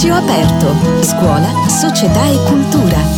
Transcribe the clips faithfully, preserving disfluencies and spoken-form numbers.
Spazio aperto, scuola, società e cultura.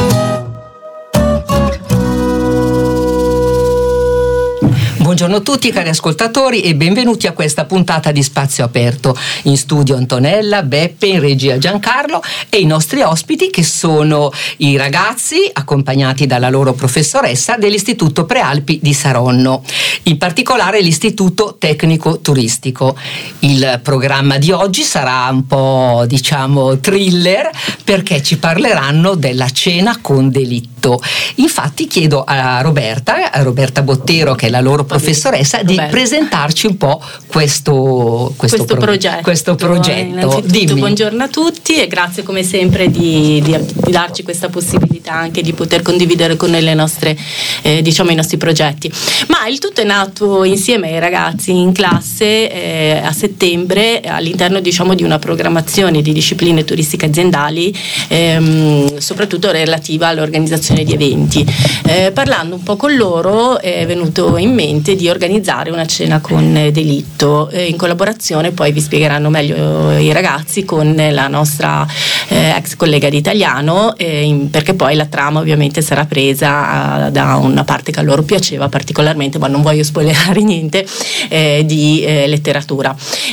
Buongiorno a tutti cari ascoltatori e benvenuti a questa puntata di Spazio Aperto. In studio Antonella, Beppe, in regia Giancarlo e i nostri ospiti che sono i ragazzi accompagnati dalla loro professoressa dell'Istituto Prealpi di Saronno, in particolare l'Istituto Tecnico Turistico. Il programma di oggi sarà un po' diciamo thriller perché ci parleranno della cena con delitto. Infatti chiedo a Roberta, a Roberta Bottero che è la loro professoressa, di Roberta. presentarci un po' questo, questo, questo pro- progetto. questo progetto. Dimmi. Buongiorno a tutti e grazie come sempre di, di, di darci questa possibilità anche di poter condividere con noi le nostre, eh, diciamo, i nostri progetti. Ma il tutto è nato insieme ai ragazzi in classe eh, a settembre all'interno diciamo di una programmazione di discipline turistiche aziendali, ehm, soprattutto relativa all'organizzazione di eventi. Eh, parlando un po' con loro è venuto in mente di organizzare una cena con delitto eh, in collaborazione, poi vi spiegheranno meglio i ragazzi, con la nostra eh, ex collega di italiano, eh, in, perché poi la trama ovviamente sarà presa uh, da una parte che a loro piaceva particolarmente, ma non voglio spoilerare niente, eh, di eh, letteratura.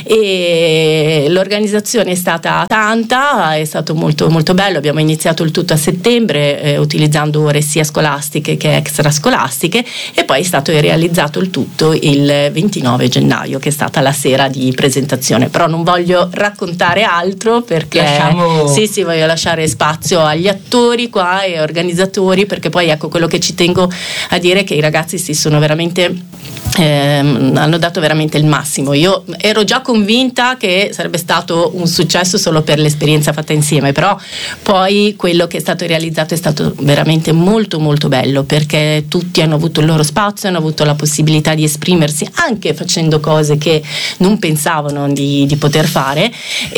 E l'organizzazione è stata tanta, è stato molto molto bello. Abbiamo iniziato il tutto a settembre eh, utilizzando ore sia scolastiche che extrascolastiche e poi è stato realizzato il tutto il ventinove gennaio, che è stata la sera di presentazione. Però non voglio raccontare altro perché Lasciamo... sì sì voglio lasciare spazio agli attori qua e organizzatori, perché poi ecco quello che ci tengo a dire è che i ragazzi si sono veramente Ehm, hanno dato veramente il massimo. Io ero già convinta che sarebbe stato un successo solo per l'esperienza fatta insieme, però poi quello che è stato realizzato è stato veramente molto molto bello, perché tutti hanno avuto il loro spazio, hanno avuto la possibilità di esprimersi anche facendo cose che non pensavano di, di poter fare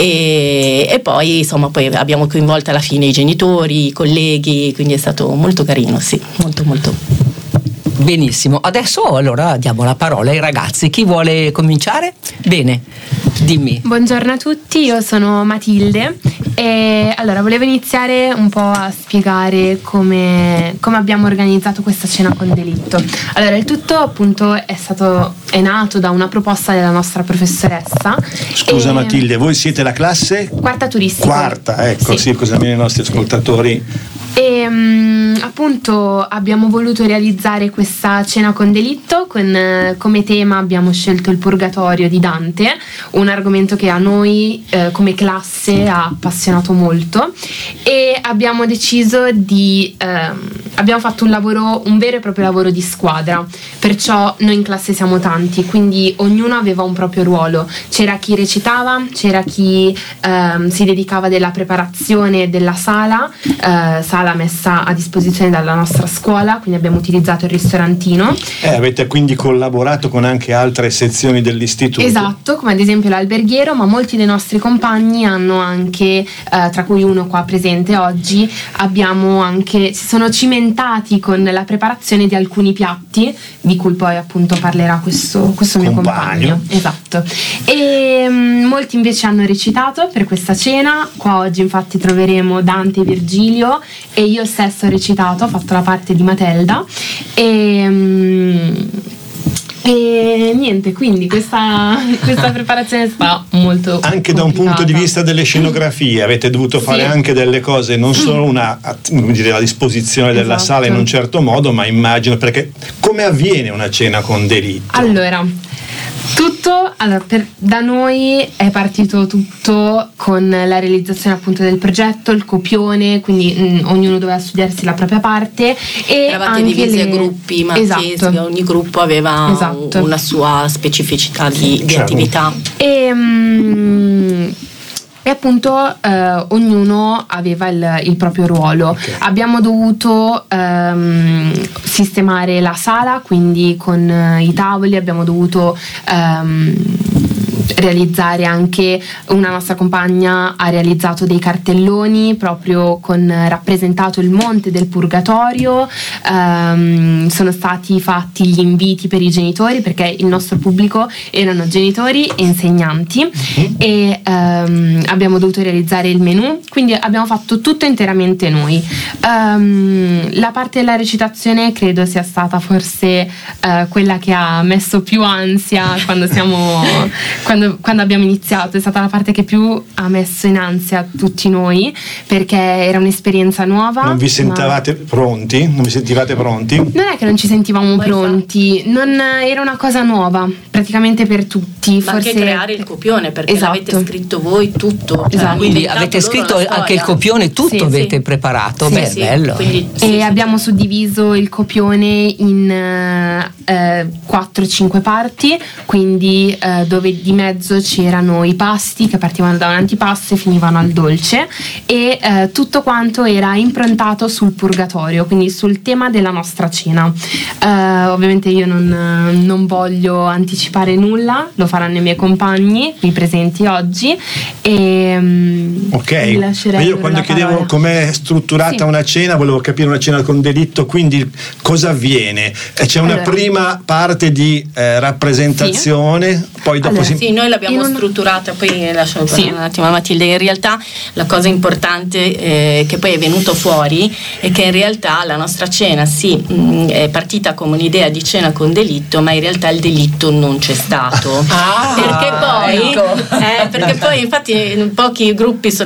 e, e poi insomma poi abbiamo coinvolto alla fine i genitori, i colleghi, quindi è stato molto carino, sì, molto molto. Benissimo, adesso allora diamo la parola ai ragazzi. Chi vuole cominciare? Bene, dimmi. Buongiorno a tutti, io sono Matilde e allora volevo iniziare un po' a spiegare come, come abbiamo organizzato questa cena con delitto. Allora il tutto appunto è stato è nato da una proposta della nostra professoressa. Scusa e... Matilde, voi siete la classe? Quarta turistica. Quarta, ecco, sì, sì così almeno i nostri ascoltatori. E um, appunto abbiamo voluto realizzare questa cena con delitto con eh, come tema abbiamo scelto il Purgatorio di Dante, un argomento che a noi eh, come classe ha appassionato molto, e abbiamo deciso di ehm, abbiamo fatto un lavoro, un vero e proprio lavoro di squadra, perciò noi in classe siamo tanti, quindi ognuno aveva un proprio ruolo. C'era chi recitava, c'era chi ehm, si dedicava della preparazione della sala eh, sala messa a disposizione dalla nostra scuola, quindi abbiamo utilizzato il ristorantino. Eh, avete quindi collaborato con anche altre sezioni dell'istituto? Esatto, come ad esempio l'alberghiero, ma molti dei nostri compagni hanno anche, eh, tra cui uno qua presente oggi, abbiamo anche, si sono cimentati con la preparazione di alcuni piatti, di cui poi appunto parlerà questo, questo mio compagno. compagno. Esatto. E mh, molti invece hanno recitato per questa cena. Qua oggi infatti troveremo Dante e Virgilio, e io stesso ho recitato, ho fatto la parte di Matelda e, e niente, quindi questa, questa preparazione è stata molto anche complicata. Da un punto di vista delle scenografie avete dovuto fare sì. anche delle cose, non solo una, come dire, la disposizione della esatto. sala in un certo modo, ma immagino, perché come avviene una cena con delitto? Allora, tutto allora, per, da noi è partito tutto con la realizzazione appunto del progetto, il copione, quindi mh, ognuno doveva studiarsi la propria parte e eravate anche divisi le... a gruppi, ma esatto. ogni gruppo aveva esatto. una sua specificità di, di certo. attività e mh, E appunto eh, ognuno aveva il, il proprio ruolo. Okay. Abbiamo dovuto ehm, sistemare la sala, quindi con eh, i tavoli abbiamo dovuto ehm, realizzare anche, una nostra compagna ha realizzato dei cartelloni proprio con rappresentato il Monte del Purgatorio, um, sono stati fatti gli inviti per i genitori, perché il nostro pubblico erano genitori e insegnanti, uh-huh. e um, abbiamo dovuto realizzare il menù, quindi abbiamo fatto tutto interamente noi. Um, la parte della recitazione credo sia stata forse uh, quella che ha messo più ansia quando siamo quando, quando abbiamo iniziato, è stata la parte che più ha messo in ansia tutti noi, perché era un'esperienza nuova. Non vi sentavate ma... pronti? Non vi sentivate pronti? Non è che non ci sentivamo Poi pronti, non, era una cosa nuova praticamente per tutti. Ma forse... anche creare il copione, perché esatto. l'avete scritto voi tutto, cioè, esatto. Quindi avete scritto anche il copione, tutto sì, avete sì. preparato, sì, beh, sì. bello. Quindi, e sì, sì, abbiamo suddiviso il copione in eh, quattro cinque parti, quindi eh, dove di mezzo c'erano i pasti che partivano da un antipasto e finivano al dolce, e eh, tutto quanto era improntato sul purgatorio, quindi sul tema della nostra cena. Eh, ovviamente io non, non voglio anticipare nulla, lo faranno i miei compagni qui presenti oggi, e ok, ma io quando chiedevo com'è strutturata sì. una cena, volevo capire una cena con delitto, quindi cosa avviene? C'è una allora. prima parte di eh, rappresentazione, sì. poi dopo allora, si... sì, noi l'abbiamo un... strutturata, poi lascio sì. un attimo a Matilde. In realtà la cosa importante eh, che poi è venuto fuori è che in realtà la nostra cena sì mh, è partita come un'idea di cena con delitto, ma in realtà il delitto non c'è stato. Ah, perché poi ecco. eh, perché poi infatti in pochi gruppi sono